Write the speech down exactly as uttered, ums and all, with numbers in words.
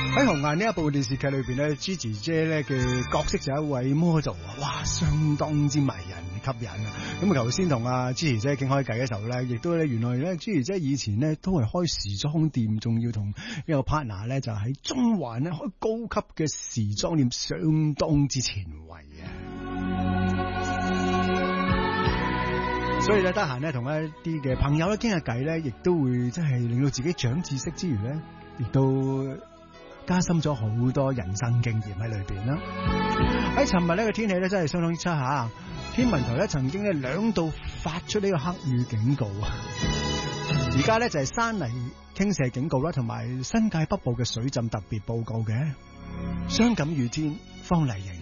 喺紅顏呢一部電視劇裏邊咧 ，Gigi 姐咧嘅角色就係一位 model 啊，哇，相當之迷人吸引啊！咁啊，頭先同阿 Gigi 姐傾開偈嘅時候咧，亦都咧原來咧 Gigi 姐以前咧都係開時裝店，仲要同一個 partner 咧就喺中環咧開高級嘅時裝店，相當之前衛啊！所以咧得閒咧同一啲嘅朋友咧傾下偈咧，亦都會即係令到自己長知識之餘咧，亦都加深咗好多人生經驗喺裏邊啦。喺尋日呢個天氣咧真係相當之差吓，天文台咧曾經咧兩度發出呢個黑雨警告啊。而家咧就係山泥傾瀉警告啦，同埋新界北部嘅水浸特別報告嘅。傷感雨天，方麗瑩。